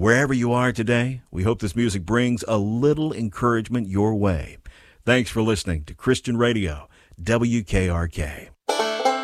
Wherever you are today, we hope this music brings a little encouragement your way. Thanks for listening to Christian Radio, WKRK.